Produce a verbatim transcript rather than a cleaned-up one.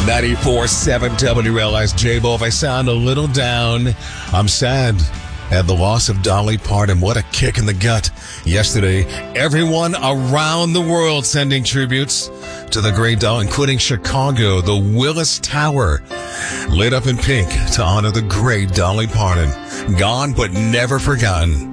ninety-four point seven W L S J-Bo. If I sound a little down, I'm sad at the loss of Dolly Parton. What a kick in the gut yesterday. Everyone around the world sending tributes to the great Dolly, including Chicago. The Willis Tower lit up in pink to honor the great Dolly Parton. Gone but never forgotten.